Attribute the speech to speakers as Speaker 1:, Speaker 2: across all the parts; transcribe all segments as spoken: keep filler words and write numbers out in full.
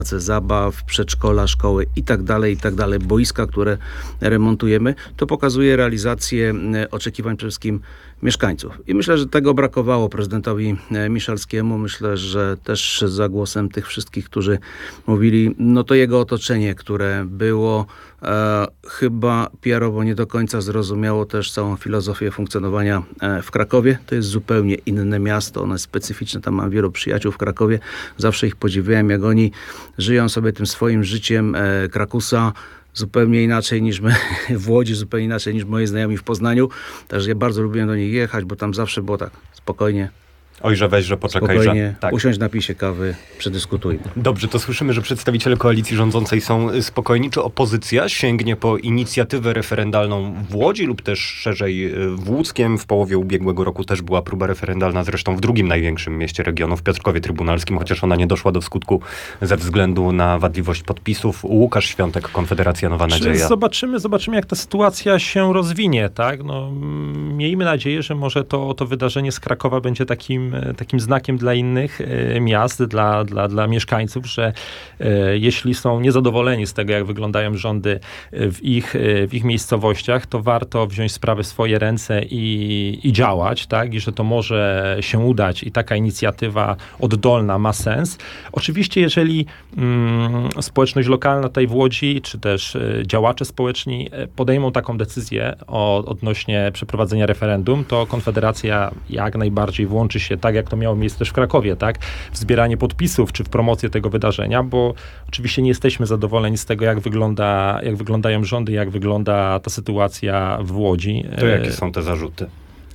Speaker 1: zabaw, przedszkola, szkoły i tak dalej, i tak dalej, boiska, które remontujemy, to pokazuje realizację oczekiwań przede wszystkim mieszkańców. I myślę, że tego brakowało prezydentowi Miszalskiemu. Myślę, że też za głosem tych wszystkich, którzy mówili, no to jego otoczenie, które było e, chyba P R-owo nie do końca zrozumiało też całą filozofię funkcjonowania e, w Krakowie. To jest zupełnie inne miasto, ono jest specyficzne, tam mam wielu przyjaciół w Krakowie. Zawsze ich podziwiałem, jak oni żyją sobie tym swoim życiem e, Krakusa, zupełnie inaczej niż my w Łodzi, zupełnie inaczej niż moi znajomi w Poznaniu. Także ja bardzo lubiłem do nich jechać, bo tam zawsze było tak spokojnie.
Speaker 2: Oj, że weź, że poczekaj,
Speaker 1: Spokojnie,
Speaker 2: że... Tak.
Speaker 1: usiądź, napij się kawy, przedyskutujmy.
Speaker 2: Dobrze, to słyszymy, że przedstawiciele koalicji rządzącej są spokojni. Czy opozycja sięgnie po inicjatywę referendalną w Łodzi lub też szerzej w Łódzkiem? W połowie ubiegłego roku też była próba referendalna, zresztą w drugim największym mieście regionu, w Piotrkowie Trybunalskim, chociaż ona nie doszła do skutku ze względu na wadliwość podpisów. Łukasz Świątek, Konfederacja Nowa Nadzieja.
Speaker 3: Zobaczymy, zobaczymy, jak ta sytuacja się rozwinie, tak? No, miejmy nadzieję, że może to, to wydarzenie z Krakowa będzie takim takim znakiem dla innych e, miast, dla, dla, dla mieszkańców, że e, jeśli są niezadowoleni z tego, jak wyglądają rządy w ich, e, w ich miejscowościach, to warto wziąć sprawy w swoje ręce i, i działać, tak? I że to może się udać i taka inicjatywa oddolna ma sens. Oczywiście, jeżeli mm, społeczność lokalna tutaj w Łodzi, czy też e, działacze społeczni e, podejmą taką decyzję o, odnośnie przeprowadzenia referendum, to Konfederacja jak najbardziej włączy się, tak jak to miało miejsce też w Krakowie, tak? W zbieranie podpisów, czy w promocję tego wydarzenia, bo oczywiście nie jesteśmy zadowoleni z tego, jak wygląda, jak wyglądają rządy, jak wygląda ta sytuacja w Łodzi.
Speaker 2: To jakie są te zarzuty?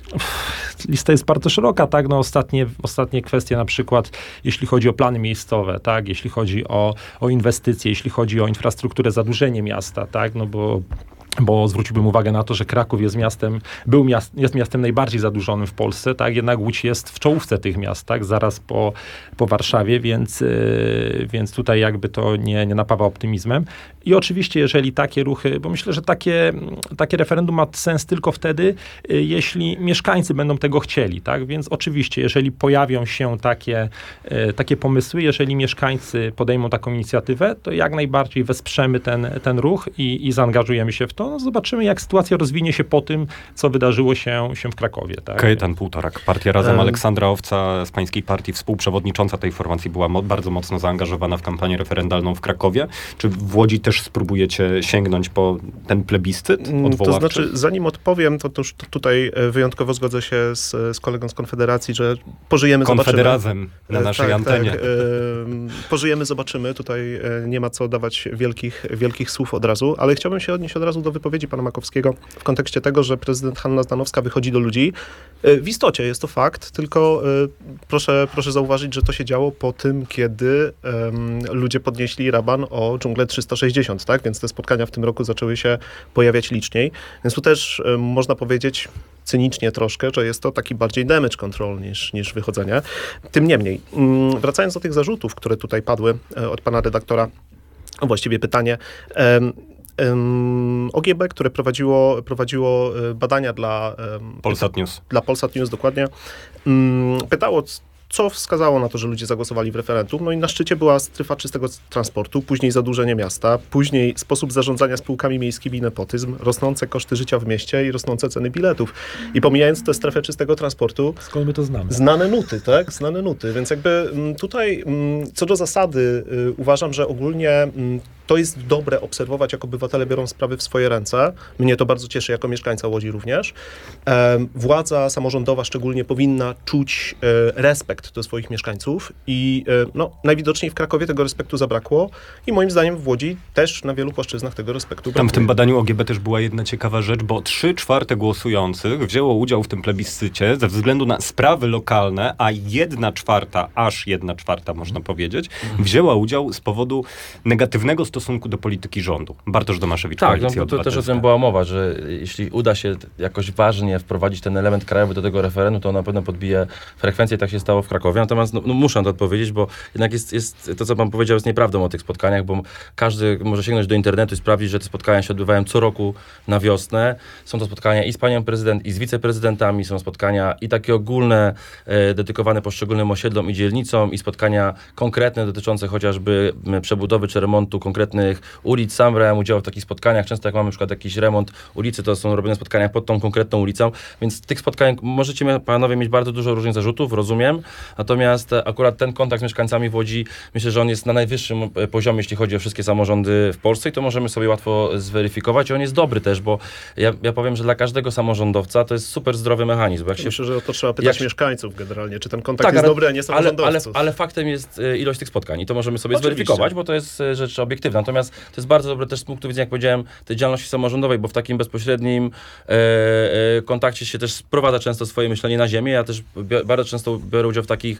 Speaker 3: Lista jest bardzo szeroka, tak? No ostatnie, ostatnie kwestie, na przykład jeśli chodzi o plany miejscowe, tak? Jeśli chodzi o, o inwestycje, jeśli chodzi o infrastrukturę, zadłużenie miasta, tak? No bo bo zwróciłbym uwagę na to, że Kraków jest miastem, był miast, jest miastem najbardziej zadłużonym w Polsce, tak? Jednak Łódź jest w czołówce tych miast, tak? Zaraz po, po Warszawie, więc, yy, więc tutaj jakby to nie, nie napawa optymizmem. I oczywiście, jeżeli takie ruchy, bo myślę, że takie, takie referendum ma sens tylko wtedy, yy, jeśli mieszkańcy będą tego chcieli, tak? Więc oczywiście, jeżeli pojawią się takie, yy, takie pomysły, jeżeli mieszkańcy podejmą taką inicjatywę, to jak najbardziej wesprzemy ten, ten ruch i, i zaangażujemy się w to. No zobaczymy, jak sytuacja rozwinie się po tym, co wydarzyło się, się w Krakowie. Tak?
Speaker 2: Kajetan Półtorak, Partia Razem. Um. Aleksandra Owca z pańskiej partii, współprzewodnicząca tej formacji, była mo- bardzo mocno zaangażowana w kampanię referendalną w Krakowie. Czy w Łodzi też spróbujecie sięgnąć po ten plebiscyt odwoławczy?
Speaker 4: To znaczy, zanim odpowiem, to, to już tutaj wyjątkowo zgodzę się z, z kolegą z Konfederacji, że pożyjemy,
Speaker 2: Konfederazem
Speaker 4: zobaczymy.
Speaker 2: na naszej
Speaker 4: tak,
Speaker 2: antenie.
Speaker 4: Tak, e, pożyjemy, zobaczymy. Tutaj nie ma co dawać wielkich, wielkich słów od razu, ale chciałbym się odnieść od razu do wypowiedzi pana Makowskiego w kontekście tego, że prezydent Hanna Zdanowska wychodzi do ludzi. W istocie jest to fakt, tylko proszę, proszę zauważyć, że to się działo po tym, kiedy um, ludzie podnieśli raban o dżunglę trzysta sześćdziesiąt, tak? Więc te spotkania w tym roku zaczęły się pojawiać liczniej. Więc tu też um, można powiedzieć cynicznie troszkę, że jest to taki bardziej damage control niż, niż wychodzenie. Tym niemniej, um, wracając do tych zarzutów, które tutaj padły od pana redaktora, a właściwie pytanie, um, O G B, które prowadziło, prowadziło badania dla
Speaker 2: Polsat News.
Speaker 4: Dla Polsat News, dokładnie. Pytało, co wskazało na to, że ludzie zagłosowali w referendum. No i na szczycie była strefa czystego transportu, później zadłużenie miasta, później sposób zarządzania spółkami miejskimi, nepotyzm, rosnące koszty życia w mieście i rosnące ceny biletów. I pomijając tę strefę czystego transportu,
Speaker 3: skąd my to znamy?
Speaker 4: Znane nuty, tak? Znane nuty. Więc jakby tutaj co do zasady uważam, że ogólnie to jest dobre obserwować, jak obywatele biorą sprawy w swoje ręce. Mnie to bardzo cieszy, jako mieszkańca Łodzi również. Władza samorządowa szczególnie powinna czuć respekt do swoich mieszkańców i no, najwidoczniej w Krakowie tego respektu zabrakło i moim zdaniem w Łodzi też na wielu płaszczyznach tego respektu brakuje.
Speaker 2: Tam w tym badaniu O G B też była jedna ciekawa rzecz, bo trzy czwarte głosujących wzięło udział w tym plebiscycie ze względu na sprawy lokalne, a jedna czwarta, aż jedna czwarta można powiedzieć, wzięła udział z powodu negatywnego stosunku stosunku do polityki rządu? Bartosz Domaszewicz,
Speaker 5: Tak, no,
Speaker 2: Koalicja
Speaker 5: bo to też o
Speaker 2: Obywatelska.
Speaker 5: tym była mowa, że jeśli uda się jakoś ważnie wprowadzić ten element krajowy do tego referendum, to na pewno podbije frekwencję. Tak się stało w Krakowie. Natomiast no, no muszę to odpowiedzieć, bo jednak jest, jest to, co pan powiedział, jest nieprawdą o tych spotkaniach, bo każdy może sięgnąć do internetu i sprawdzić, że te spotkania się odbywają co roku na wiosnę. Są to spotkania i z panią prezydent, i z wiceprezydentami, są spotkania i takie ogólne, e, dedykowane poszczególnym osiedlom i dzielnicom, i spotkania konkretne dotyczące chociażby m, przebudowy czy remontu konkretnych ulic. Sam brałem udział w takich spotkaniach. Często jak mamy na przykład jakiś remont ulicy, to są robione spotkania pod tą konkretną ulicą, więc tych spotkań możecie mia- panowie mieć bardzo dużo różnych zarzutów, rozumiem. Natomiast e, akurat ten kontakt z mieszkańcami w Łodzi, myślę, że on jest na najwyższym e, poziomie, jeśli chodzi o wszystkie samorządy w Polsce, i to możemy sobie łatwo zweryfikować. I on jest dobry też, bo ja, ja powiem, że dla każdego samorządowca to jest super zdrowy mechanizm. Bo jak się
Speaker 4: Myślę, że o to trzeba pytać
Speaker 5: jak-
Speaker 4: mieszkańców generalnie, czy ten kontakt
Speaker 5: Tak,
Speaker 4: jest
Speaker 5: ale-
Speaker 4: dobry, a nie
Speaker 5: ale, ale,
Speaker 4: samorządowców.
Speaker 5: ale faktem jest e, ilość tych spotkań i to możemy sobie
Speaker 4: Oczywiście.
Speaker 5: zweryfikować, bo to jest e, rzecz obiektywna. Natomiast to jest bardzo dobre też z punktu widzenia, jak powiedziałem, tej działalności samorządowej, bo w takim bezpośrednim e, e, kontakcie się też sprowadza często swoje myślenie na ziemię. Ja też bi- bardzo często biorę udział w takich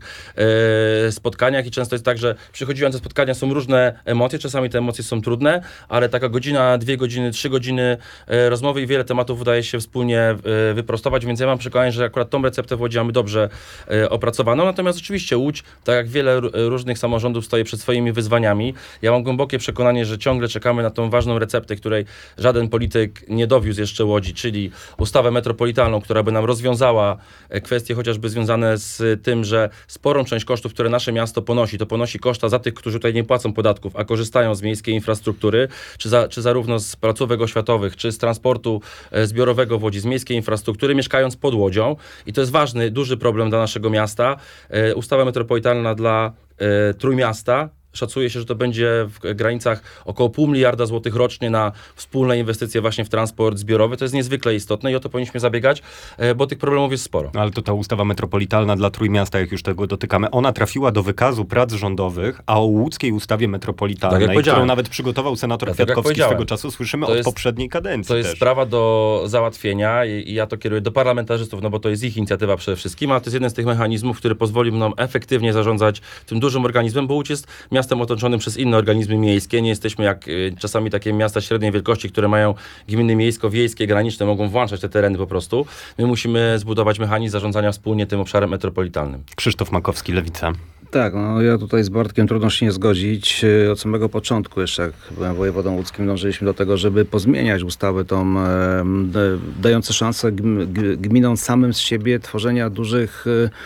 Speaker 5: e, spotkaniach i często jest tak, że przychodziłem te spotkania, są różne emocje, czasami te emocje są trudne, ale taka godzina, dwie godziny, trzy godziny e, rozmowy i wiele tematów udaje się wspólnie e, wyprostować, więc ja mam przekonanie, że akurat tą receptę w Łodzi mamy dobrze e, opracowaną. Natomiast oczywiście Łódź, tak jak wiele r- różnych samorządów, stoi przed swoimi wyzwaniami. Ja mam głębokie przekonanie, że ciągle czekamy na tą ważną receptę, której żaden polityk nie dowiózł jeszcze Łodzi, czyli ustawę metropolitalną, która by nam rozwiązała e, kwestie chociażby związane z tym, że sporą część kosztów, które nasze miasto ponosi, to ponosi koszta za tych, którzy tutaj nie płacą podatków, a korzystają z miejskiej infrastruktury, czy, za, czy zarówno z placówek oświatowych, czy z transportu e, zbiorowego w Łodzi, z miejskiej infrastruktury, mieszkając pod Łodzią. I to jest ważny, duży problem dla naszego miasta. E, ustawa metropolitalna dla e, Trójmiasta. Szacuje się, że to będzie w granicach około pół miliarda złotych rocznie na wspólne inwestycje właśnie w transport zbiorowy. To jest niezwykle istotne i o to powinniśmy zabiegać, e, bo tych problemów jest sporo.
Speaker 2: No, ale to ta ustawa metropolitalna dla Trójmiasta, jak już tego dotykamy, ona trafiła do wykazu prac rządowych, a o łódzkiej ustawie
Speaker 5: Tak
Speaker 2: metropolitalnej,
Speaker 5: jak powiedziałem.
Speaker 2: którą nawet przygotował senator
Speaker 5: Tak jak
Speaker 2: Kwiatkowski
Speaker 5: powiedziałem.
Speaker 2: swego czasu, słyszymy
Speaker 5: To
Speaker 2: od
Speaker 5: jest-
Speaker 2: poprzedniej kadencji
Speaker 5: To jest
Speaker 2: też.
Speaker 5: sprawa do załatwienia i, i ja to kieruję do parlamentarzystów, no bo to jest ich inicjatywa przede wszystkim, ale to jest jeden z tych mechanizmów, który pozwoli nam efektywnie zarządzać tym dużym organizmem, bo Łódź jest miastem otoczonym przez inne organizmy miejskie. Nie jesteśmy jak y, czasami takie miasta średniej wielkości, które mają gminy miejsko-wiejskie, graniczne, mogą włączać te tereny po prostu. My musimy zbudować mechanizm zarządzania wspólnie tym obszarem metropolitalnym.
Speaker 2: Krzysztof Makowski, Lewica.
Speaker 1: Tak, no ja tutaj z Bartkiem trudno się nie zgodzić. E, Od samego początku, jeszcze jak byłem wojewodą łódzkim, dążyliśmy do tego, żeby pozmieniać ustawę tą, e, d- dające szansę gm- g- gminom samym z siebie tworzenia dużych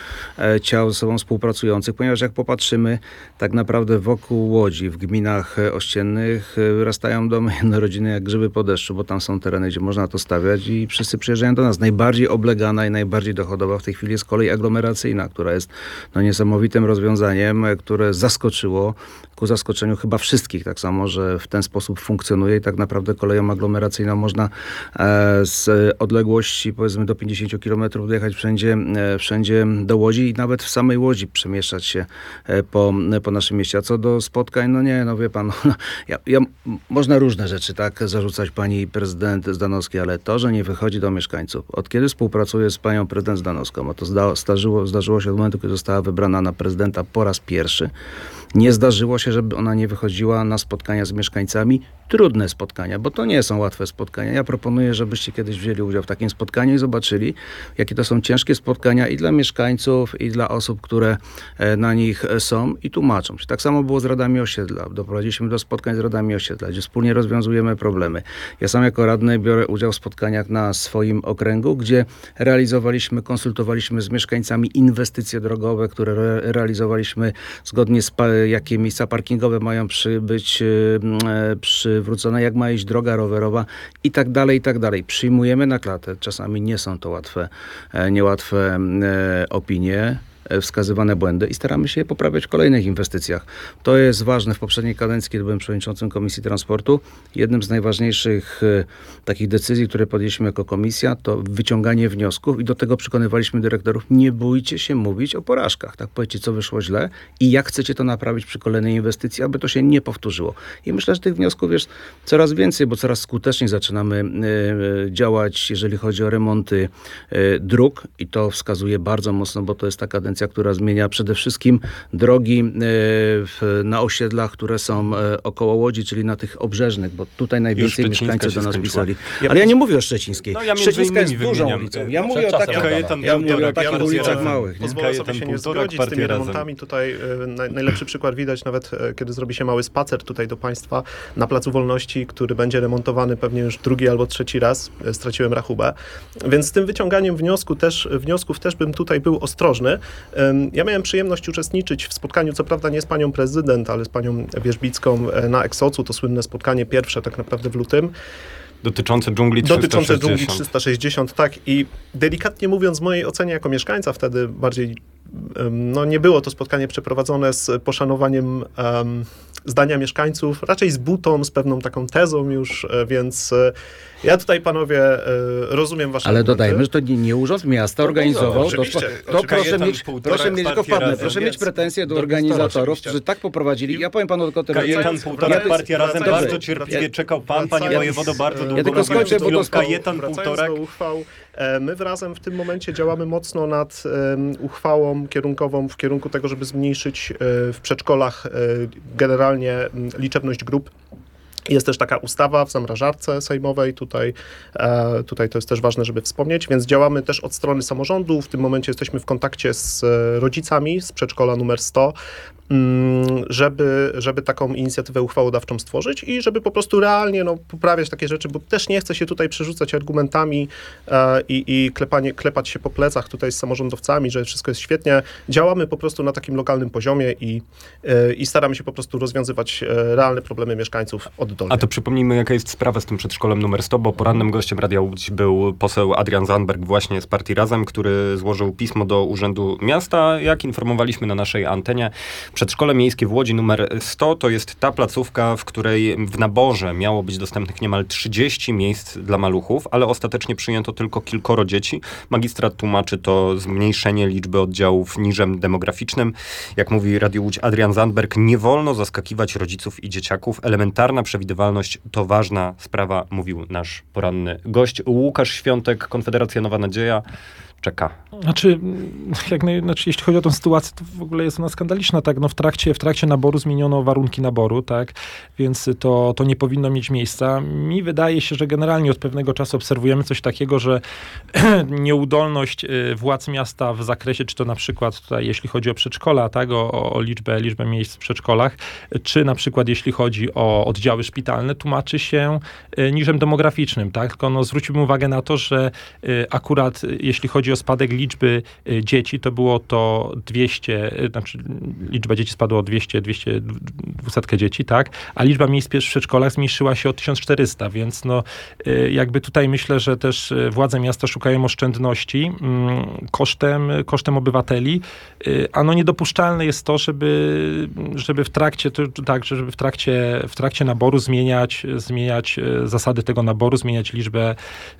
Speaker 1: e, ciał ze sobą współpracujących, ponieważ jak popatrzymy, tak naprawdę wokół Łodzi, w gminach e, ościennych e, wyrastają domy jednorodzinne jak grzyby po deszczu, bo tam są tereny, gdzie można to stawiać i wszyscy przyjeżdżają do nas. Najbardziej oblegana i najbardziej dochodowa w tej chwili jest kolej aglomeracyjna, która jest no, niesamowitym rozwiązaniem, które zaskoczyło, ku zaskoczeniu chyba wszystkich, tak samo, że w ten sposób funkcjonuje i tak naprawdę koleją aglomeracyjną można e, z odległości powiedzmy do pięćdziesięciu kilometrów dojechać wszędzie, e, wszędzie do Łodzi i nawet w samej Łodzi przemieszczać się e, po, po naszym mieście. A co do spotkań, no nie, no wie pan, no, ja, ja, można różne rzeczy tak zarzucać pani prezydent Zdanowskiej, ale to, że nie wychodzi do mieszkańców, od kiedy współpracuje z panią prezydent Zdanowską, bo to zda, zdarzyło, zdarzyło się od momentu, kiedy została wybrana na prezydenta po raz pierwszy, nie zdarzyło się, żeby ona nie wychodziła na spotkania z mieszkańcami. Trudne spotkania, bo to nie są łatwe spotkania. Ja proponuję, żebyście kiedyś wzięli udział w takim spotkaniu i zobaczyli, jakie to są ciężkie spotkania i dla mieszkańców, i dla osób, które e, na nich są i tłumaczą się. Tak samo było z radami osiedla. Doprowadziliśmy do spotkań z radami osiedla, gdzie wspólnie rozwiązujemy problemy. Ja sam jako radny biorę udział w spotkaniach na swoim okręgu, gdzie realizowaliśmy, konsultowaliśmy z mieszkańcami inwestycje drogowe, które re- realizowaliśmy zgodnie z pa- jakie miejsca parkingowe mają przy, być e, przywrócone, jak ma iść droga rowerowa i tak dalej, i tak dalej. Przyjmujemy na klatę. Czasami nie są to łatwe, e, niełatwe e, opinie, e, wskazywane błędy i staramy się je poprawiać w kolejnych inwestycjach. To jest ważne. W poprzedniej kadencji, kiedy byłem przewodniczącym Komisji Transportu, jednym z najważniejszych e, takich decyzji, które podjęliśmy jako komisja, to wyciąganie wniosków i do tego przekonywaliśmy dyrektorów, nie bójcie się mówić o porażkach. Tak, powiedzcie, co wyszło źle i jak chcecie to naprawić przy kolejnej inwestycji, aby to się nie powtórzyło. I myślę, że tych wniosków jest coraz więcej, bo coraz skuteczniej zaczynamy e, działać, jeżeli chodzi o remonty e, dróg i to wskazuje bardzo mocno, bo to jest ta kadencja, konwencja, która zmienia przede wszystkim drogi e, w, na osiedlach, które są e, około Łodzi, czyli na tych obrzeżnych, bo tutaj najwięcej
Speaker 2: Szczecińska
Speaker 1: mieszkańców
Speaker 2: się
Speaker 1: do nas
Speaker 2: skończyła.
Speaker 1: pisali.
Speaker 4: Ja
Speaker 1: Ale ja
Speaker 4: pos-
Speaker 1: nie mówię o Szczecińskiej.
Speaker 2: No, ja między
Speaker 1: Szczecińska jest
Speaker 2: innymi
Speaker 1: dużą
Speaker 2: wymieniam,
Speaker 1: ulicą.
Speaker 2: e,
Speaker 1: Ja mówię o
Speaker 5: przed czasem
Speaker 1: takich,
Speaker 5: Kajetan
Speaker 1: ja mówię o
Speaker 2: Półtorak,
Speaker 1: takich
Speaker 2: Partia
Speaker 1: ulicach
Speaker 2: Razem.
Speaker 1: małych. Nie?
Speaker 4: Pozwolę sobie
Speaker 2: Kajetan
Speaker 4: się nie
Speaker 2: Półtorak,
Speaker 4: zgodzić z tymi
Speaker 2: Partia Razem.
Speaker 4: remontami. Tutaj e, naj, najlepszy przykład widać nawet, e, kiedy zrobi się mały spacer tutaj do państwa na Placu Wolności, który będzie remontowany pewnie już drugi albo trzeci raz. E, straciłem rachubę. Więc z tym wyciąganiem wniosku też, wniosków też bym tutaj był ostrożny. Em, Ja miałem przyjemność uczestniczyć w spotkaniu, co prawda nie z panią prezydent, ale z panią Wierzbicką e, na Eksocu. To słynne spotkanie pierwsze tak naprawdę w lutym.
Speaker 2: Dotyczące dżungli trzysta sześćdziesiąt.
Speaker 4: Dotyczące dżungli trzysta sześćdziesiąt, tak. I delikatnie mówiąc, w mojej ocenie jako mieszkańca wtedy bardziej, em, no nie było to spotkanie przeprowadzone z poszanowaniem em, zdania mieszkańców, raczej z butą, z pewną taką tezą już, e, więc e, ja tutaj, panowie, e, rozumiem wasze
Speaker 1: Ale
Speaker 4: argumenty.
Speaker 1: dodajmy, że to nie, nie Urząd Miasta organizował. To,
Speaker 4: Oczywiście,
Speaker 1: to
Speaker 4: oczywiście.
Speaker 1: proszę
Speaker 2: Kajetan
Speaker 1: mieć,
Speaker 2: Półtorak,
Speaker 1: proszę mieć, tylko
Speaker 2: Partia
Speaker 1: wpadnę,
Speaker 2: Razem.
Speaker 1: proszę mieć
Speaker 4: Więc
Speaker 1: pretensje do
Speaker 4: do
Speaker 1: organizatorów,
Speaker 4: oczywiście.
Speaker 1: którzy tak poprowadzili. Ja powiem panu tylko tyle.
Speaker 2: Kajetan
Speaker 4: Wracając-
Speaker 2: Półtorak,
Speaker 4: wracając-
Speaker 2: Partia Razem.
Speaker 4: wracając-
Speaker 2: Bardzo cierpliwie
Speaker 4: wracając-
Speaker 2: czekał pan, panie
Speaker 4: wracając-
Speaker 2: wojewodo, bardzo długo.
Speaker 1: Ja tylko
Speaker 2: Mówiłem
Speaker 1: skończę,
Speaker 2: przed
Speaker 1: bo to
Speaker 2: chwilą
Speaker 1: jest-
Speaker 2: Kajetan
Speaker 4: Wracając
Speaker 2: Półtorak.
Speaker 4: do uchwał, e, my w Razem w tym momencie działamy mocno nad em, uchwałą kierunkową w kierunku tego, żeby zmniejszyć e, w przedszkolach e, generalnie m, liczebność grup. Jest też taka ustawa w zamrażarce sejmowej, tutaj, e, tutaj to jest też ważne, żeby wspomnieć, więc działamy też od strony samorządu. W tym momencie jesteśmy w kontakcie z e, rodzicami z przedszkola numer sto, mm, żeby, żeby taką inicjatywę uchwałodawczą stworzyć i żeby po prostu realnie no, poprawiać takie rzeczy, bo też nie chcę się tutaj przerzucać argumentami e, i, i klepanie, klepać się po plecach tutaj z samorządowcami, że wszystko jest świetnie. Działamy po prostu na takim lokalnym poziomie i, e, i staramy się po prostu rozwiązywać e, realne problemy mieszkańców oddolnie.
Speaker 2: A to przypomnijmy, jaka jest sprawa z tym przedszkolem numer sto, bo porannym gościem Radia Łódź był poseł Adrian Zandberg właśnie z Partii Razem, który złożył pismo do Urzędu Miasta. Jak informowaliśmy na naszej antenie, przedszkole miejskie w Łodzi numer sto to jest ta placówka, w której w naborze miało być dostępnych niemal trzydzieści miejsc dla maluchów, ale ostatecznie przyjęto tylko kilkoro dzieci. Magistrat tłumaczy to zmniejszenie liczby oddziałów niżem demograficznym. Jak mówi Radio Łódź Adrian Zandberg, nie wolno zaskakiwać rodziców i dzieciaków. Elementarna przewidywalność to ważna sprawa, mówił nasz poranny gość. Łukasz Świątek, Konfederacja Nowa Nadzieja, czeka.
Speaker 3: Znaczy, jak naj, znaczy, jeśli chodzi o tę sytuację, to w ogóle jest ona skandaliczna, tak, no w trakcie, w trakcie naboru zmieniono warunki naboru, tak, więc to, to nie powinno mieć miejsca. Mi wydaje się, że generalnie od pewnego czasu obserwujemy coś takiego, że nieudolność y, władz miasta w zakresie, czy to na przykład tutaj, jeśli chodzi o przedszkola, tak, o, o liczbę, liczbę miejsc w przedszkolach, czy na przykład jeśli chodzi o oddziały szpitalne, tłumaczy się y, niżem demograficznym, tak, tylko no zwróćmy uwagę na to, że y, akurat y, jeśli chodzi o spadek liczby y, dzieci, to było to dwieście, y, znaczy liczba dzieci spadła o dwieście, dwieście, dwieście dzieci, tak, a liczba miejsc w przedszkolach zmniejszyła się o tysiąc czterysta, więc no y, jakby tutaj myślę, że też y, władze miasta szukają oszczędności mm, kosztem, kosztem obywateli, y, a no niedopuszczalne jest to, żeby, żeby w trakcie, to, tak, żeby w trakcie, w trakcie naboru zmieniać, zmieniać y, zasady tego naboru, zmieniać liczbę,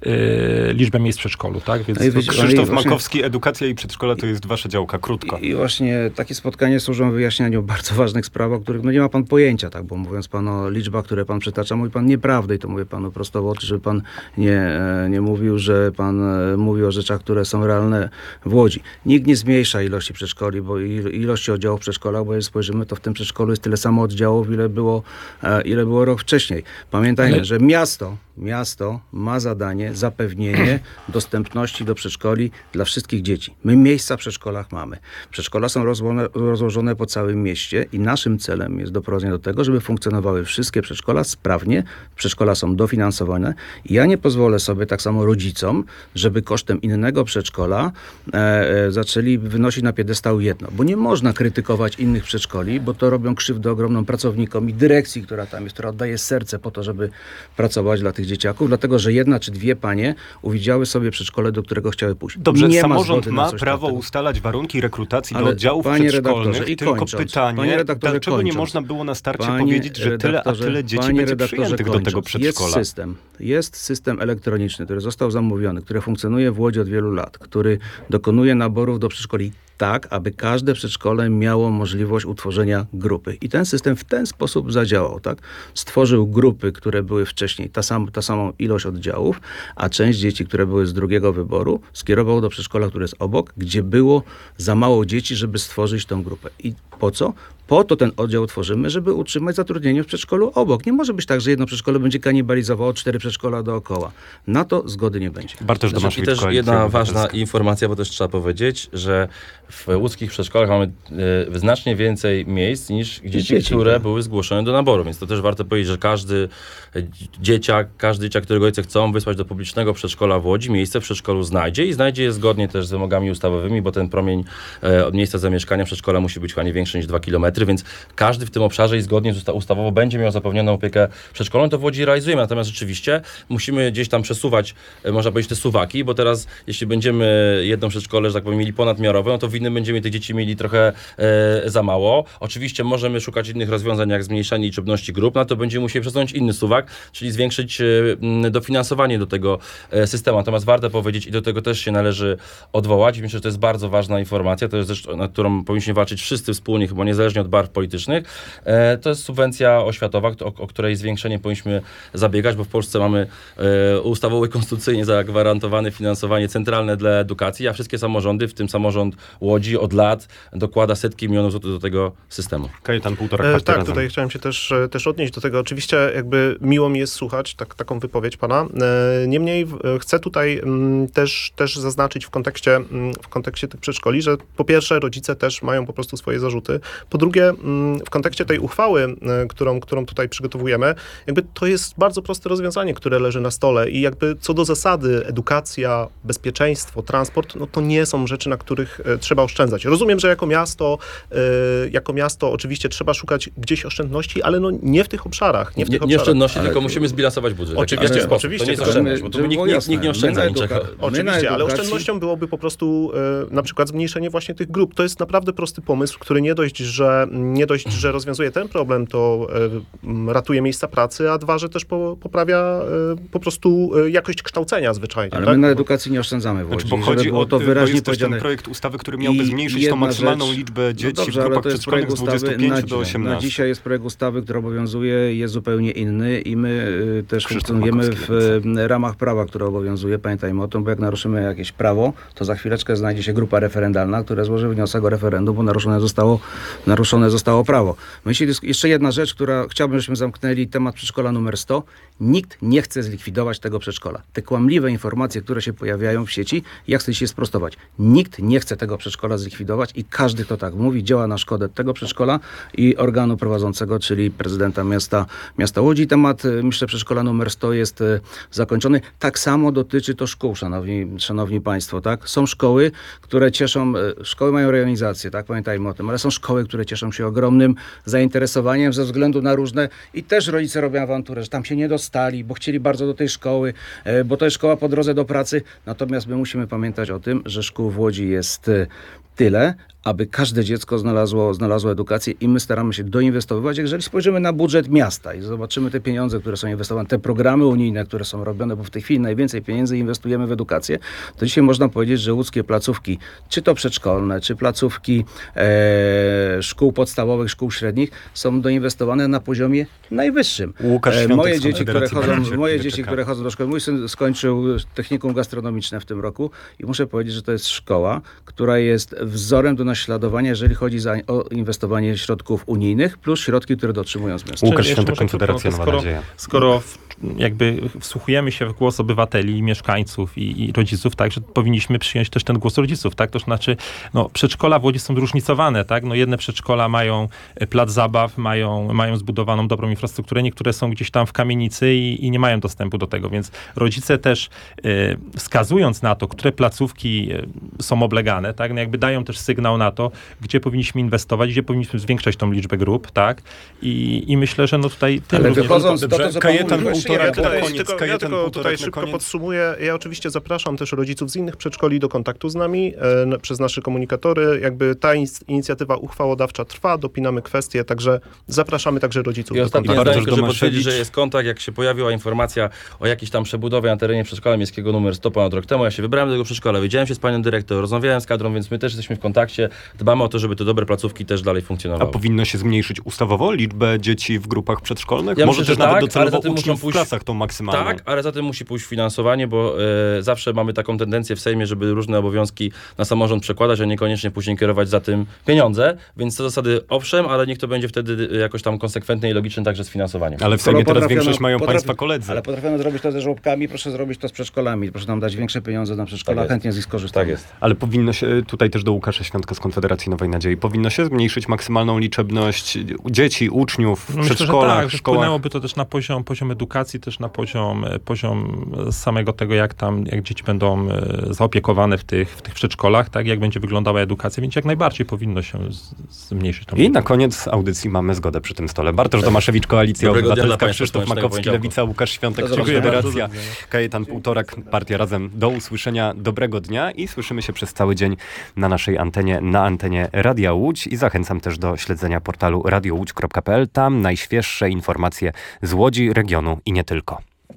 Speaker 3: y, liczbę miejsc w przedszkolu, tak, więc
Speaker 1: No i
Speaker 3: to-
Speaker 1: wiecie,
Speaker 2: Krzysztof
Speaker 1: właśnie-
Speaker 2: Makowski, edukacja i przedszkola to jest wasza działka, krótko.
Speaker 1: I, I właśnie takie spotkania służą wyjaśnianiu bardzo ważnych spraw, o których no nie ma pan pojęcia, tak, bo mówiąc pan o liczbach, które pan przytacza, mówi pan nieprawdę i to mówię panu prosto w oczy, żeby pan nie, e, nie mówił, że pan e, mówi o rzeczach, które są realne w Łodzi. Nikt nie zmniejsza ilości przedszkoli, bo il, ilości oddziałów w przedszkolach, bo jeżeli spojrzymy, to w tym przedszkolu jest tyle samo oddziałów, ile było, e, ile było rok wcześniej. Pamiętajmy,
Speaker 3: Ale-
Speaker 1: że miasto, miasto ma zadanie zapewnienie dostępności do przedszkoli dla wszystkich dzieci. My miejsca w przedszkolach mamy. Przedszkola są rozłożone, rozłożone po całym mieście i naszym celem jest doprowadzenie do tego, żeby funkcjonowały wszystkie przedszkola sprawnie. Przedszkola są dofinansowane i ja nie pozwolę sobie, tak samo rodzicom, żeby kosztem innego przedszkola e, e, zaczęli wynosić na piedestał jedno. Bo nie można krytykować innych przedszkoli, bo to robią krzywdę ogromną pracownikom i dyrekcji, która tam jest, która oddaje serce po to, żeby pracować dla tych dzieciaków, dlatego że jedna czy dwie panie uwidziały sobie przedszkole, do którego chciały pójść.
Speaker 2: Dobrze,
Speaker 1: nie
Speaker 2: samorząd
Speaker 1: zgody na
Speaker 2: ma
Speaker 1: coś
Speaker 2: prawo
Speaker 1: takiego.
Speaker 2: ustalać warunki rekrutacji
Speaker 1: Ale
Speaker 2: do oddziałów
Speaker 1: panie
Speaker 2: przedszkolnych,
Speaker 1: redaktorze, i
Speaker 2: tylko
Speaker 1: kończąc,
Speaker 2: pytanie,
Speaker 1: panie redaktorze,
Speaker 2: dlaczego nie
Speaker 1: kończąc.
Speaker 2: można było na starcie
Speaker 1: Panie
Speaker 2: powiedzieć, że tyle, a
Speaker 1: redaktorze,
Speaker 2: tyle dzieci
Speaker 1: panie
Speaker 2: będzie
Speaker 1: redaktorze,
Speaker 2: przyjętych do tego
Speaker 1: kończąc.
Speaker 2: przedszkola?
Speaker 1: Jest system, jest system elektroniczny, który został zamówiony, który funkcjonuje w Łodzi od wielu lat, który dokonuje naborów do przedszkoli tak, aby każde przedszkole miało możliwość utworzenia grupy. I ten system w ten sposób zadziałał, tak? Stworzył grupy, które były wcześniej, ta, sam, ta samą ilość oddziałów, a część dzieci, które były z drugiego wyboru, skierował do przedszkola, które jest obok, gdzie było za mało dzieci, żeby stworzyć tą grupę. I po co? Po to ten oddział tworzymy, żeby utrzymać zatrudnienie w przedszkolu obok. Nie może być tak, że jedno przedszkole będzie kanibalizowało cztery przedszkola dookoła. Na to zgody nie będzie.
Speaker 2: Bartosz
Speaker 5: Znaczy,
Speaker 2: Domaszewicz,
Speaker 5: I też
Speaker 2: Koalicja
Speaker 5: jedna ważna
Speaker 2: Obywatelska.
Speaker 5: informacja, bo też trzeba powiedzieć, że w łódzkich przedszkolach mamy e, znacznie więcej miejsc niż dzieci,
Speaker 1: dzieci,
Speaker 5: które
Speaker 1: tak.
Speaker 5: były zgłoszone do naboru, więc to też warto powiedzieć, że każdy e, dzieciak, każdy dzieciak, którego rodzice chcą wysłać do publicznego przedszkola w Łodzi, miejsce w przedszkolu znajdzie i znajdzie je zgodnie też z wymogami ustawowymi, bo ten promień e, od miejsca zamieszkania przedszkola musi być chyba nie większy niż dwa kilometry, więc każdy w tym obszarze i zgodnie z usta- ustawowo będzie miał zapewnioną opiekę przedszkolną, to w Łodzi realizujemy, natomiast rzeczywiście musimy gdzieś tam przesuwać, e, można powiedzieć, te suwaki, bo teraz jeśli będziemy jedno przedszkole, że tak powiem, mieli ponadmiarowe, no to w innym będziemy tych dzieci mieli trochę e, za mało. Oczywiście możemy szukać innych rozwiązań, jak zmniejszanie liczebności grup, no to będziemy musieli przesunąć inny suwak, czyli zwiększyć e, m, dofinansowanie do tego e, systemu. Natomiast warto powiedzieć, i do tego też się należy odwołać, myślę, że to jest bardzo ważna informacja, to jest rzecz, nad którą powinniśmy walczyć wszyscy wspólnie, chyba niezależnie od barw politycznych. E, to jest subwencja oświatowa, o, o której zwiększenie powinniśmy zabiegać, bo w Polsce mamy e, ustawowo i konstytucyjnie zagwarantowane finansowanie centralne dla edukacji, a wszystkie samorządy, w tym samorząd Łodzi od lat dokłada setki milionów złotych do tego systemu.
Speaker 2: Kajetan półtora
Speaker 4: E,
Speaker 2: kwarty
Speaker 4: tak,
Speaker 2: razem.
Speaker 4: tutaj chciałem się też, e, też odnieść do tego. Oczywiście jakby miło mi jest słuchać tak, taką wypowiedź pana. E, niemniej w- e, chcę tutaj mm, też, też zaznaczyć w kontekście, mm, w kontekście tych przedszkoli, że po pierwsze rodzice też mają po prostu swoje zarzuty. Po drugie mm, w kontekście tej uchwały, e, którą, którą tutaj przygotowujemy, jakby to jest bardzo proste rozwiązanie, które leży na stole i jakby co do zasady edukacja, bezpieczeństwo, transport, no to nie są rzeczy, na których e, trzeba oszczędzać. Rozumiem, że jako miasto, e, jako miasto oczywiście trzeba szukać gdzieś oszczędności, ale no nie w tych obszarach, nie w
Speaker 5: Nie,
Speaker 4: tych
Speaker 5: nie
Speaker 4: obszarach.
Speaker 5: oszczędności,
Speaker 1: Ale
Speaker 5: tylko
Speaker 1: to-
Speaker 5: musimy zbilansować budżet.
Speaker 4: Oczywiście,
Speaker 5: W jaki sposób?
Speaker 4: oczywiście,
Speaker 5: To nie jest
Speaker 4: tylko
Speaker 5: oszczędność, bo tu
Speaker 1: żeby
Speaker 5: nikt,
Speaker 1: było
Speaker 5: nikt,
Speaker 1: jasne,
Speaker 5: nikt nie oszczędza
Speaker 1: my na
Speaker 5: niczego.
Speaker 1: eduka-
Speaker 4: Oczywiście, ale
Speaker 1: edukacji-
Speaker 4: oszczędnością byłoby po prostu e, na przykład zmniejszenie właśnie tych grup. To jest naprawdę prosty pomysł, który nie dość, że, nie dość, że rozwiązuje ten problem, to e, m, ratuje miejsca pracy, a dwa, że też po, poprawia e, po prostu e, jakość kształcenia zwyczajnie.
Speaker 1: Ale
Speaker 4: tak?
Speaker 1: my na
Speaker 4: Bo-
Speaker 1: edukacji nie oszczędzamy w Łodzi.
Speaker 2: Znaczy, bo
Speaker 1: żeby
Speaker 2: chodzi
Speaker 1: było
Speaker 2: o
Speaker 1: to
Speaker 2: bo
Speaker 1: wyraźnie
Speaker 2: jest też ten
Speaker 1: powiedziane.
Speaker 2: projekt ustawy, który miałby
Speaker 1: I
Speaker 2: zmniejszyć tą
Speaker 1: jedna
Speaker 2: maksymalną
Speaker 1: rzecz-
Speaker 2: liczbę dzieci
Speaker 1: no dobrze,
Speaker 2: w
Speaker 1: ale
Speaker 2: grupach
Speaker 1: to jest
Speaker 2: przedszkolnych
Speaker 1: projekt
Speaker 2: z
Speaker 1: ustawy
Speaker 2: dwudziestu pięciu
Speaker 1: na,
Speaker 2: do
Speaker 1: dziś. na
Speaker 2: osiemnastu.
Speaker 1: dzisiaj jest projekt ustawy, który obowiązuje, jest zupełnie inny i my y, też
Speaker 2: Krzysztof
Speaker 1: funkcjonujemy
Speaker 2: Makowski,
Speaker 1: w y, ramach prawa, które obowiązuje. Pamiętajmy o tym, bo jak naruszymy jakieś prawo, to za chwileczkę znajdzie się grupa referendalna, która złoży wniosek o referendum, bo naruszone zostało, naruszone zostało prawo. Myślę, jeszcze jedna rzecz, która chciałbym, żebyśmy zamknęli temat przedszkola numer sto. Nikt nie chce zlikwidować tego przedszkola. Te kłamliwe informacje, które się pojawiają w sieci, ja chcę się sprostować. Nikt nie chce tego przedszkola zlikwidować i każdy, kto tak mówi, działa na szkodę tego przedszkola i organu prowadzącego, czyli prezydenta miasta, miasta Łodzi. Temat, y, myślę, przedszkola numer sto jest y, zakończony. Tak samo dotyczy to szkół, szanowni, szanowni państwo, tak? Są szkoły, które cieszą, y, szkoły mają rejonizację, tak? Pamiętajmy o tym, ale są szkoły, które cieszą się ogromnym zainteresowaniem ze względu na różne i też rodzice robią awanturę, że tam się nie dostali, bo chcieli bardzo do tej szkoły, y, bo to jest szkoła po drodze do pracy. Natomiast my musimy pamiętać o tym, że szkół w Łodzi jest y, tyle, aby każde dziecko znalazło, znalazło edukację i my staramy się doinwestowywać. Jeżeli spojrzymy na budżet miasta i zobaczymy te pieniądze, które są inwestowane, te programy unijne, które są robione, bo w tej chwili najwięcej pieniędzy inwestujemy w edukację, to dzisiaj można powiedzieć, że łódzkie placówki, czy to przedszkolne, czy placówki e, szkół podstawowych, szkół średnich, są doinwestowane na poziomie najwyższym.
Speaker 2: Łukasz
Speaker 1: E,
Speaker 2: Świątek
Speaker 1: moje
Speaker 2: z
Speaker 1: dzieci, które
Speaker 2: Konfederacji
Speaker 1: chodzą,
Speaker 2: będzie-
Speaker 1: moje
Speaker 2: będzie
Speaker 1: dzieci,
Speaker 2: czekał.
Speaker 1: które chodzą do szkoły, mój syn skończył technikum gastronomiczne w tym roku i muszę powiedzieć, że to jest szkoła, która jest wzorem do naśladowania, jeżeli chodzi za, o inwestowanie środków unijnych, plus środki, które dotrzymują z miasta.
Speaker 2: Łukasz
Speaker 3: Jeszcze
Speaker 2: Świątek,
Speaker 3: może
Speaker 2: Konfederacja
Speaker 3: krótko,
Speaker 2: Nowa
Speaker 3: skoro-
Speaker 2: Nadzieja.
Speaker 3: Skoro w, jakby wsłuchujemy się w głos obywateli, mieszkańców i, i rodziców, tak, że powinniśmy przyjąć też ten głos rodziców, tak, to znaczy, no, przedszkola w Łodzi są zróżnicowane, tak, no, jedne przedszkola mają plac zabaw, mają, mają zbudowaną dobrą infrastrukturę, niektóre są gdzieś tam w kamienicy i, i nie mają dostępu do tego, więc rodzice też y, wskazując na to, które placówki y, są oblegane, tak, no, jakby dają też sygnał na to, gdzie powinniśmy inwestować, gdzie powinniśmy zwiększać tą liczbę grup, tak, i, i myślę, że no tutaj tym
Speaker 1: Ale
Speaker 3: również-
Speaker 1: wychodząc do
Speaker 2: Dobrze,
Speaker 1: tego, co pan
Speaker 2: Kajetan
Speaker 1: mówił,
Speaker 2: półtora
Speaker 4: Ja
Speaker 2: na
Speaker 4: tutaj,
Speaker 2: koniec,
Speaker 4: tylko, ja
Speaker 2: kajetan
Speaker 4: tylko
Speaker 2: półtorek
Speaker 4: tutaj
Speaker 2: na
Speaker 4: szybko
Speaker 2: koniec.
Speaker 4: podsumuję. Ja oczywiście zapraszam też rodziców z innych przedszkoli do kontaktu z nami e, n- przez nasze komunikatory. Jakby ta ins- inicjatywa uchwałodawcza trwa, dopinamy kwestie, także zapraszamy także rodziców
Speaker 5: I
Speaker 4: do
Speaker 5: ostatnie
Speaker 4: kontaktu.
Speaker 2: Bartosz
Speaker 5: zdanie, żeby
Speaker 2: Domaszewicz.
Speaker 5: potwierdzić, że jest kontakt, jak się pojawiła informacja o jakiejś tam przebudowie na terenie przedszkola miejskiego numer sto ponad rok temu, ja się wybrałem do tego przedszkola, widziałem się z panią dyrektor, rozmawiałem z kadrą, więc my też jesteśmy jesteśmy w kontakcie, dbamy o to, żeby te dobre placówki też dalej
Speaker 2: A
Speaker 5: funkcjonowały.
Speaker 2: powinno się zmniejszyć ustawowo liczbę dzieci w grupach przedszkolnych?
Speaker 5: Ja
Speaker 2: Może
Speaker 5: myślę,
Speaker 2: też
Speaker 5: że
Speaker 2: nawet
Speaker 5: tak, ale
Speaker 2: docelowo
Speaker 5: za tym
Speaker 2: uczniów
Speaker 5: muszą
Speaker 2: w
Speaker 5: pójść-
Speaker 2: klasach tą maksymalną.
Speaker 5: Tak, ale za tym musi pójść finansowanie, bo e, zawsze mamy taką tendencję w Sejmie, żeby różne obowiązki na samorząd przekładać, a niekoniecznie później kierować za tym pieniądze, więc te zasady owszem, ale niech to będzie wtedy jakoś tam konsekwentne i logiczne także z finansowaniem.
Speaker 2: Ale w
Speaker 1: Skoro
Speaker 2: Sejmie teraz
Speaker 1: potrafiono-
Speaker 2: większość mają
Speaker 1: potrafi-
Speaker 2: państwa koledzy.
Speaker 1: Ale potrafiono zrobić to ze żłobkami, proszę zrobić to z przedszkolami. Proszę nam dać większe pieniądze na przedszkola,
Speaker 5: Tak jest.
Speaker 1: chętnie z nich skorzystamy.
Speaker 5: Tak jest.
Speaker 2: Ale powinno się, tutaj też do Łukasza Świątka z Konfederacji Nowej Nadziei, powinno się zmniejszyć maksymalną liczebność dzieci, uczniów w
Speaker 3: No myślę, że
Speaker 2: przedszkolach,
Speaker 3: tak, że
Speaker 2: szkołach.
Speaker 3: wpłynęłoby to też na poziom, poziom edukacji, też na poziom, poziom samego tego, jak tam, jak dzieci będą e, zaopiekowane w tych, w tych przedszkolach, tak, jak będzie wyglądała edukacja, więc jak najbardziej powinno się z, zmniejszyć tą
Speaker 2: I na koniec audycji mamy zgodę przy tym stole. Bartosz Tomaszewicz, Koalicja
Speaker 5: Dobrego dnia dla
Speaker 2: Obywatelska,
Speaker 5: państwa,
Speaker 2: Krzysztof
Speaker 5: słonecznego
Speaker 2: Makowski,
Speaker 5: poniedziałku.
Speaker 2: Lewica, Łukasz Świątek,
Speaker 1: Do zobaczenia.
Speaker 2: Konfederacja, Kajetan Półtorak, Partia Razem. Do usłyszenia, dobrego dnia i słyszymy się przez cały dzień na naszej antenie, na antenie Radia Łódź i zachęcam też do śledzenia portalu radio łódź kropka p l. Tam najświeższe informacje z Łodzi, regionu i nie tylko.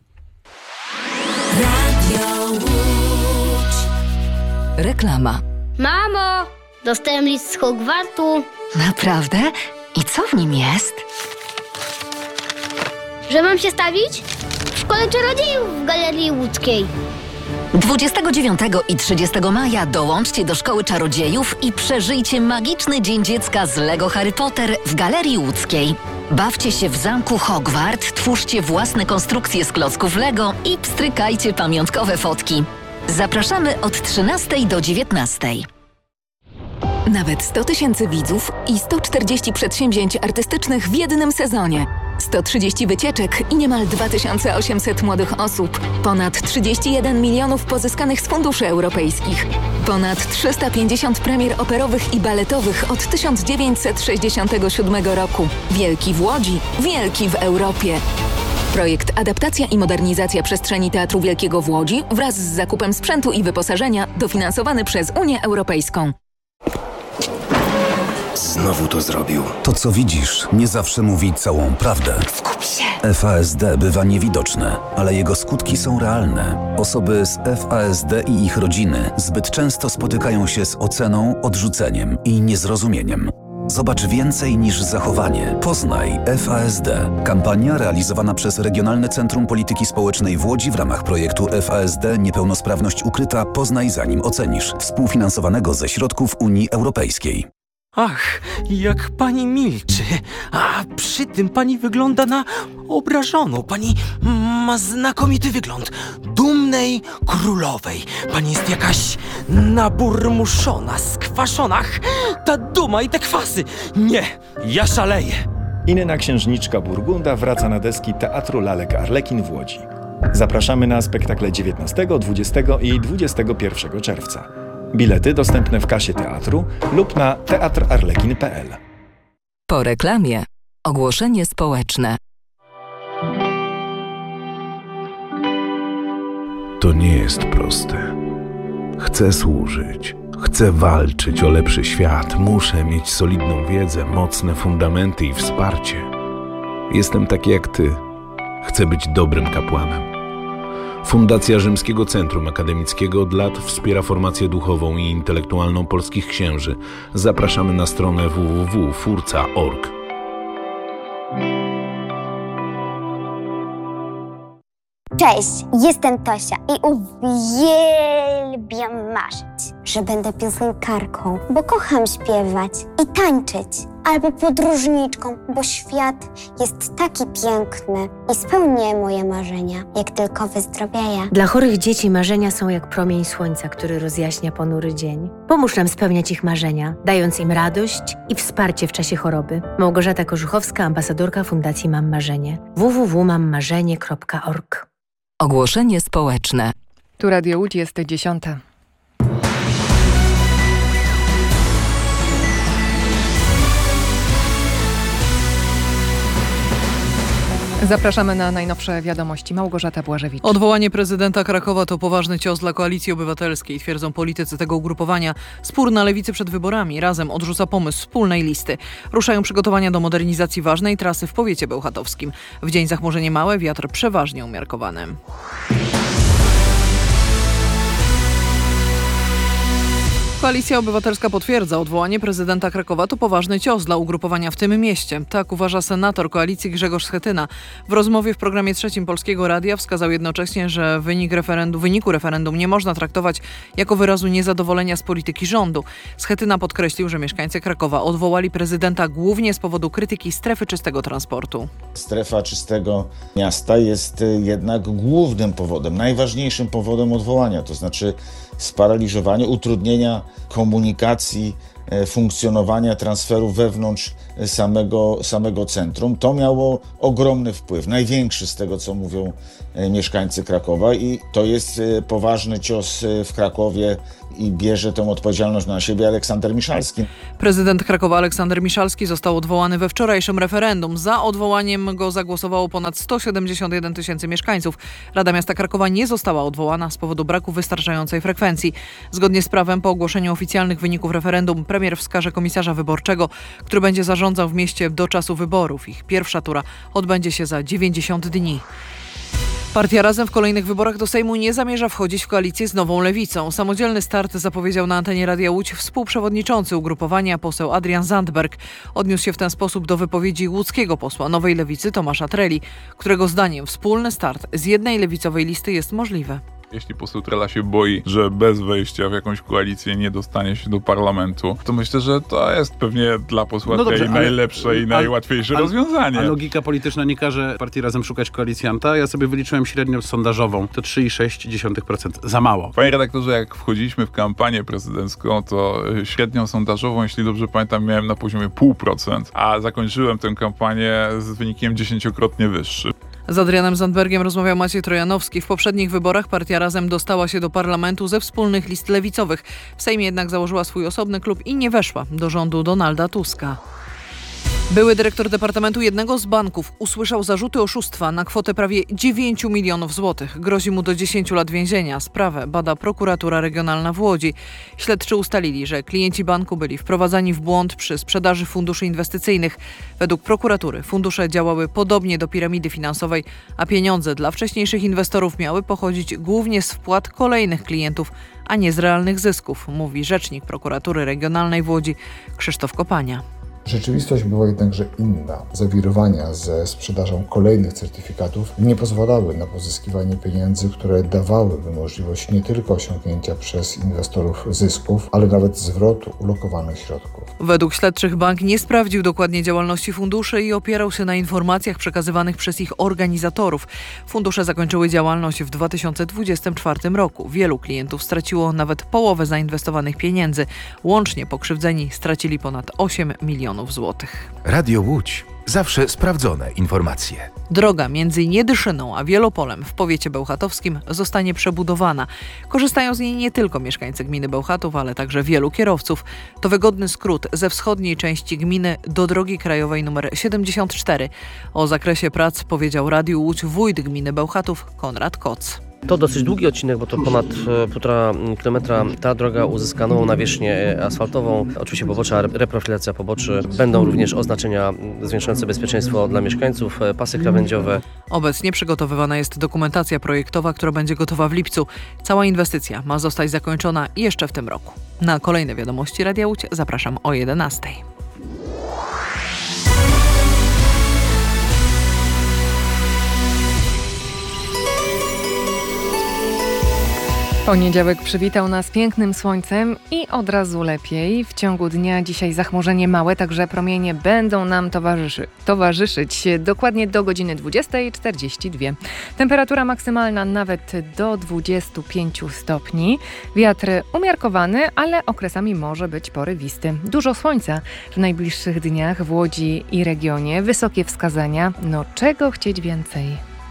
Speaker 6: Radio Łódź. Reklama.
Speaker 7: Mamo, dostałem list z Hogwartu,
Speaker 6: Naprawdę? I co w nim jest?
Speaker 7: że mam się stawić w szkole czarodziejów w Galerii Łódzkiej.
Speaker 6: dwudziestego dziewiątego i trzydziestego maja dołączcie do Szkoły Czarodziejów i przeżyjcie magiczny Dzień Dziecka z Lego Harry Potter w Galerii Łódzkiej. Bawcie się w zamku Hogwart, twórzcie własne konstrukcje z klocków Lego i pstrykajcie pamiątkowe fotki. Zapraszamy od trzynastej do dziewiętnastej. Nawet sto tysięcy widzów i sto czterdzieści przedsięwzięć artystycznych w jednym sezonie. sto trzydzieści wycieczek i niemal dwa tysiące osiemset młodych osób. Ponad trzydzieści jeden milionów pozyskanych z funduszy europejskich. Ponad trzysta pięćdziesiąt premier operowych i baletowych od tysiąc dziewięćset sześćdziesiątego siódmego roku. Wielki w Łodzi, wielki w Europie. Projekt Adaptacja i modernizacja przestrzeni Teatru Wielkiego w Łodzi wraz z zakupem sprzętu i wyposażenia dofinansowany przez Unię Europejską.
Speaker 8: Znowu to zrobił. To, co widzisz, nie zawsze mówi całą prawdę.
Speaker 6: Skup się!
Speaker 8: F A S D bywa niewidoczne, ale jego skutki są realne. Osoby z F A S D i ich rodziny zbyt często spotykają się z oceną, odrzuceniem i niezrozumieniem. Zobacz więcej niż zachowanie. Poznaj F A S D. Kampania realizowana przez Regionalne Centrum Polityki Społecznej w Łodzi w ramach projektu F A S D Niepełnosprawność ukryta. Poznaj zanim ocenisz. Współfinansowanego ze środków Unii Europejskiej.
Speaker 9: Ach, jak pani milczy, a przy tym pani wygląda na obrażoną. Pani ma znakomity wygląd dumnej królowej. Pani jest jakaś naburmuszona, skwaszona. Ach, ta duma i te kwasy. Nie, ja szaleję.
Speaker 10: Inna księżniczka Burgunda wraca na deski Teatru Lalek Arlekin w Łodzi. Zapraszamy na spektakle dziewiętnastego, dwudziestego i dwudziestego pierwszego czerwca. Bilety dostępne w kasie teatru lub na teatr arlekin kropka p l.
Speaker 6: Po reklamie ogłoszenie społeczne.
Speaker 11: To nie jest proste. Chcę służyć, chcę walczyć o lepszy świat, muszę mieć solidną wiedzę, mocne fundamenty i wsparcie. Jestem taki jak ty. Chcę być dobrym kapłanem. Fundacja Rzymskiego Centrum Akademickiego od lat wspiera formację duchową i intelektualną polskich księży. Zapraszamy na stronę w w w kropka furca kropka org.
Speaker 12: Cześć, jestem Tosia i uwielbiam marzyć, że będę piosenkarką, bo kocham śpiewać i tańczyć, albo podróżniczką, bo świat jest taki piękny i spełnię moje marzenia, jak tylko wyzdrowieję.
Speaker 13: Dla chorych dzieci marzenia są jak promień słońca, który rozjaśnia ponury dzień. Pomóż nam spełniać ich marzenia, dając im radość i wsparcie w czasie choroby. Małgorzata Korzuchowska, ambasadorka Fundacji Mam Marzenie. w w w kropka mam marzenie kropka org.
Speaker 6: Ogłoszenie społeczne.
Speaker 14: Tu Radio Łódź, jest dziesiąta. Zapraszamy na najnowsze wiadomości. Małgorzata Błażewicz.
Speaker 15: Odwołanie prezydenta Krakowa to poważny cios dla Koalicji Obywatelskiej, twierdzą politycy tego ugrupowania. Spór na lewicy przed wyborami Razem odrzuca pomysł wspólnej listy. Ruszają przygotowania do modernizacji ważnej trasy w powiecie bełchatowskim. W dzień zachmurzenie małe, wiatr przeważnie umiarkowany. Koalicja Obywatelska potwierdza, odwołanie prezydenta Krakowa to poważny cios dla ugrupowania w tym mieście. Tak uważa senator koalicji Grzegorz Schetyna. W rozmowie w programie trzecim Polskiego Radia wskazał jednocześnie, że wynik referendum, wyniku referendum nie można traktować jako wyrazu niezadowolenia z polityki rządu. Schetyna podkreślił, że mieszkańcy Krakowa odwołali prezydenta głównie z powodu krytyki strefy czystego transportu.
Speaker 16: Strefa czystego miasta jest jednak głównym powodem, najważniejszym powodem odwołania, to znaczy sparaliżowanie, utrudnienia komunikacji, funkcjonowania transferu wewnątrz samego, samego centrum. To miało ogromny wpływ, największy z tego, co mówią mieszkańcy Krakowa, i to jest poważny cios w Krakowie i bierze tę odpowiedzialność na siebie Aleksander Miszalski.
Speaker 15: Prezydent Krakowa Aleksander Miszalski został odwołany we wczorajszym referendum. Za odwołaniem go zagłosowało ponad sto siedemdziesiąt jeden tysięcy mieszkańców. Rada Miasta Krakowa nie została odwołana z powodu braku wystarczającej frekwencji. Zgodnie z prawem po ogłoszeniu oficjalnych wyników referendum premier wskaże komisarza wyborczego, który będzie zarządzał w mieście do czasu wyborów. Ich pierwsza tura odbędzie się za dziewięćdziesiąt dni. Partia Razem w kolejnych wyborach do Sejmu nie zamierza wchodzić w koalicję z Nową Lewicą. Samodzielny start zapowiedział na antenie Radia Łódź współprzewodniczący ugrupowania poseł Adrian Zandberg. Odniósł się w ten sposób do wypowiedzi łódzkiego posła Nowej Lewicy Tomasza Treli, którego zdaniem wspólny start z jednej lewicowej listy jest możliwy.
Speaker 17: Jeśli poseł Trela się boi, że bez wejścia w jakąś koalicję nie dostanie się do parlamentu, to myślę, że to jest pewnie dla posła
Speaker 18: no
Speaker 17: tej najlepsze ale, i najłatwiejsze
Speaker 18: a,
Speaker 17: rozwiązanie.
Speaker 18: A logika polityczna nie każe partii Razem szukać koalicjanta. Ja sobie wyliczyłem średnią sondażową. To trzy przecinek sześć procent. Za mało.
Speaker 17: Panie redaktorze, jak wchodziliśmy w kampanię prezydencką, to średnią sondażową, jeśli dobrze pamiętam, miałem na poziomie zero przecinek pięć procent, a zakończyłem tę kampanię z wynikiem dziesięciokrotnie wyższym.
Speaker 15: Z Adrianem Zandbergiem rozmawiał Maciej Trojanowski. W poprzednich wyborach partia Razem dostała się do parlamentu ze wspólnych list lewicowych. W Sejmie jednak założyła swój osobny klub i nie weszła do rządu Donalda Tuska. Były dyrektor Departamentu jednego z banków usłyszał zarzuty oszustwa na kwotę prawie dziewięć milionów złotych. Grozi mu do dziesięciu lat więzienia. Sprawę bada prokuratura regionalna w Łodzi. Śledczy ustalili, że klienci banku byli wprowadzani w błąd przy sprzedaży funduszy inwestycyjnych. Według prokuratury fundusze działały podobnie do piramidy finansowej, a pieniądze dla wcześniejszych inwestorów miały pochodzić głównie z wpłat kolejnych klientów, a nie z realnych zysków, mówi rzecznik prokuratury regionalnej w Łodzi Krzysztof Kopania.
Speaker 19: Rzeczywistość była jednakże inna. Zawirowania ze sprzedażą kolejnych certyfikatów nie pozwalały na pozyskiwanie pieniędzy, które dawałyby możliwość nie tylko osiągnięcia przez inwestorów zysków, ale nawet zwrotu ulokowanych środków.
Speaker 15: Według śledczych bank nie sprawdził dokładnie działalności funduszy i opierał się na informacjach przekazywanych przez ich organizatorów. Fundusze zakończyły działalność w dwa tysiące dwudziestym czwartym roku. Wielu klientów straciło nawet połowę zainwestowanych pieniędzy. Łącznie pokrzywdzeni stracili ponad osiem milionów złotych.
Speaker 20: Radio Łódź. Zawsze sprawdzone informacje.
Speaker 15: Droga między Niedyszyną a Wielopolem w powiecie bełchatowskim zostanie przebudowana. Korzystają z niej nie tylko mieszkańcy gminy Bełchatów, ale także wielu kierowców. To wygodny skrót ze wschodniej części gminy do drogi krajowej nr siedemdziesiąt cztery. O zakresie prac powiedział Radiu Łódź wójt gminy Bełchatów Konrad Koc.
Speaker 21: To dosyć długi odcinek, bo to ponad półtora kilometra. Ta droga uzyska nową nawierzchnię asfaltową. Oczywiście pobocza, reprofilacja poboczy. Będą również oznaczenia zwiększające bezpieczeństwo dla mieszkańców, pasy krawędziowe.
Speaker 15: Obecnie przygotowywana jest dokumentacja projektowa, która będzie gotowa w lipcu. Cała inwestycja ma zostać zakończona jeszcze w tym roku. Na kolejne wiadomości Radia Łódź zapraszam o jedenastej.
Speaker 14: Poniedziałek przywitał nas pięknym słońcem i od razu lepiej. W ciągu dnia dzisiaj zachmurzenie małe, także promienie będą nam towarzyszy, towarzyszyć dokładnie do godziny dwudziestej czterdzieści dwa. Temperatura maksymalna nawet do dwudziestu pięciu stopni. Wiatr umiarkowany, ale okresami może być porywisty. Dużo słońca w najbliższych dniach w Łodzi i regionie. Wysokie wskazania. No czego chcieć więcej?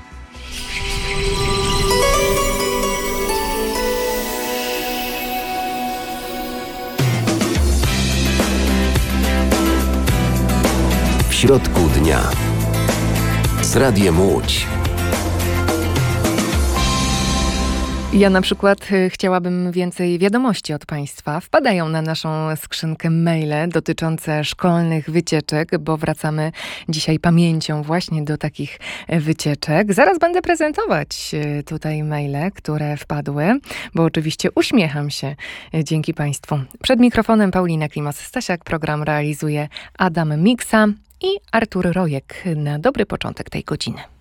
Speaker 20: W środku dnia z Radiem Łódź.
Speaker 14: Ja na przykład y, chciałabym więcej wiadomości od Państwa. Wpadają na naszą skrzynkę maile dotyczące szkolnych wycieczek, bo wracamy dzisiaj pamięcią właśnie do takich e, wycieczek. Zaraz będę prezentować y, tutaj maile, które wpadły, bo oczywiście uśmiecham się y, dzięki Państwu. Przed mikrofonem Paulina Klimas-Stasiak, program realizuje Adam Miksa i Artur Rojek na dobry początek tej godziny.